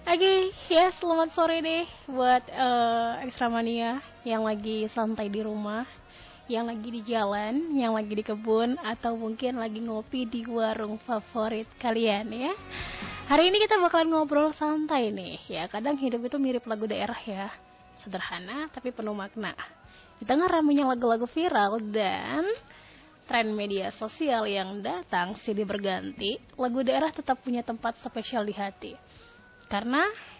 Oke, ya selamat sore deh buat Extramania yang lagi santai di rumah, yang lagi di jalan, yang lagi di kebun, atau mungkin lagi ngopi di warung favorit kalian ya. Hari ini kita bakalan ngobrol santai nih, ya kadang hidup itu mirip lagu daerah ya, sederhana tapi penuh makna. Di tengah ramainya lagu-lagu viral dan tren media sosial yang datang silih berganti, lagu daerah tetap punya tempat spesial di hati. Karena